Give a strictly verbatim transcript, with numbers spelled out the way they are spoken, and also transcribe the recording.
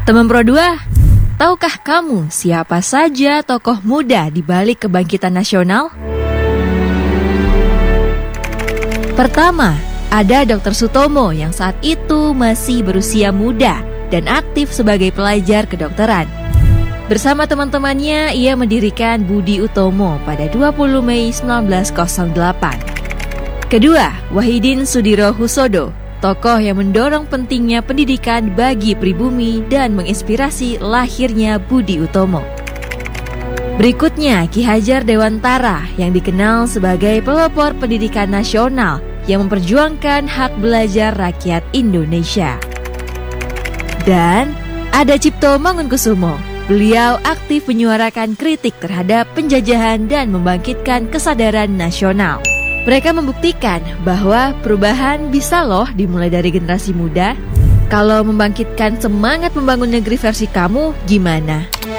Teman Pro dua, tahukah kamu siapa saja tokoh muda di balik kebangkitan nasional? Pertama, ada dokter Sutomo yang saat itu masih berusia muda dan aktif sebagai pelajar kedokteran. Bersama teman-temannya, ia mendirikan Budi Utomo pada dua puluh Mei seribu sembilan ratus delapan. Kedua, Wahidin Sudirohusodo, tokoh yang mendorong pentingnya pendidikan bagi pribumi dan menginspirasi lahirnya Budi Utomo. Berikutnya, Ki Hajar Dewantara yang dikenal sebagai pelopor pendidikan nasional yang memperjuangkan hak belajar rakyat Indonesia. Dan ada Cipto Mangunkusumo. Beliau aktif menyuarakan kritik terhadap penjajahan dan membangkitkan kesadaran nasional. Mereka membuktikan bahwa perubahan bisa loh dimulai dari generasi muda. Kalau membangkitkan semangat membangun negeri versi kamu, gimana?